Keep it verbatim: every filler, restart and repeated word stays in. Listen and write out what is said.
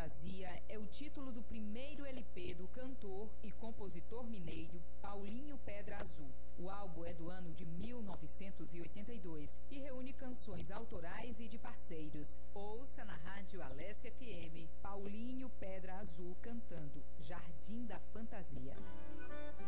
Fantasia é o título do primeiro L P do cantor e compositor mineiro Paulinho Pedra Azul. O álbum é do ano de mil novecentos e oitenta e dois e reúne canções autorais e de parceiros. Ouça na Rádio Alesse F M Paulinho Pedra Azul cantando Jardim da Fantasia.